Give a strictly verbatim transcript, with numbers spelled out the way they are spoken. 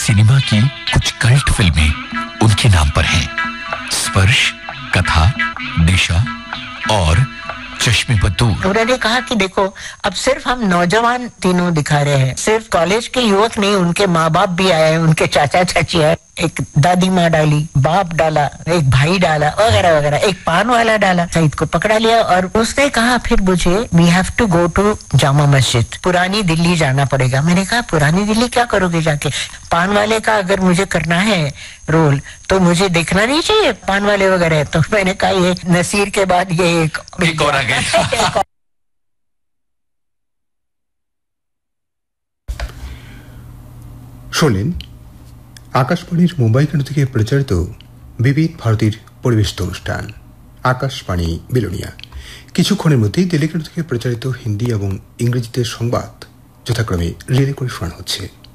Cinema की कुछ cult फिल्में उनके नाम पर हैं। स्पर्श, कथा, दिशा और चश्मे बदूर। उन्होंने कहा कि देखो, अब सिर्फ हम नौजवान तीनों दिखा रहे हैं, सिर्फ कॉलेज के युवक नहीं, उनके माँ बाप भी आए, उनके चाचा चाची आए, एक दादी माँ डाली, बाप डाला, एक भाई डाला, वगैरह वगैरह, एक पान वाला डाला। सईद को पकड़ा लिया और उसने कहा फिर मुझे we have to go to Jama Masjid, पुरानी दिल्ली जाना पड़ेगा। मैंने कहा पुरानी दिल्ली क्या करोगे जाके? पान वाले का अगर मुझे करना है रोल तो मुझे देखना नहीं चाहिए पान वाले वगैरह। तो मैंने कहा ये नसीर के बाद ये एक, एक और आ गया। শোনেন আকাশবাণীর মুম্বাই কেন্দ্র থেকে প্রচারিত বিবিধ ভারতীর পরিবেশিত অনুষ্ঠান আকাশবাণী বিলোনিয়া। কিছুক্ষণের মধ্যেই দিল্লি কেন্দ্র থেকে প্রচারিত হিন্দি এবং ইংরেজিতে সংবাদ যথাক্রমে রিলে করে শোনানো হচ্ছে।